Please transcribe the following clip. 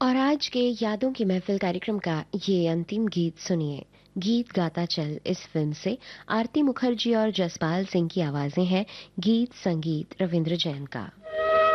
और आज के यादों की महफिल कार्यक्रम का ये अंतिम गीत सुनिए। गीत गाता चल इस फिल्म से आरती मुखर्जी और जसपाल सिंह की आवाजें हैं। गीत संगीत रविंद्र जैन का।